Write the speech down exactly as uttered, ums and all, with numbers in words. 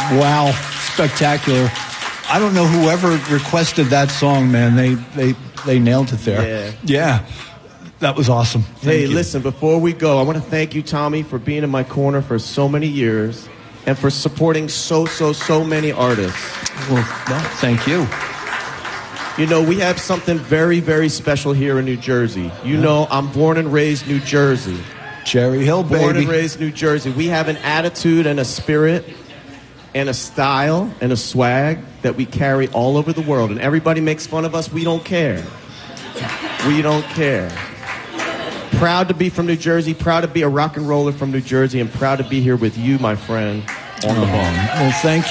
Wow, spectacular. I don't know whoever requested that song, man. They they they nailed it there. Yeah. Yeah. That was awesome. Thank hey, you. listen, before we go, I want to thank you, Tommy, for being in my corner for so many years and for supporting so, so, so many artists. Well, no, thank you. You know, we have something very, very special here in New Jersey. You Yeah. know, I'm born and raised New Jersey. Cherry Hill, baby. Born and raised New Jersey. We have an attitude and a spirit and a style and a swag that we carry all over the world. And everybody makes fun of us. We don't care. We don't care. Proud to be from New Jersey, proud to be a rock and roller from New Jersey, and proud to be here with you, my friend, on the ball. Well, thank you.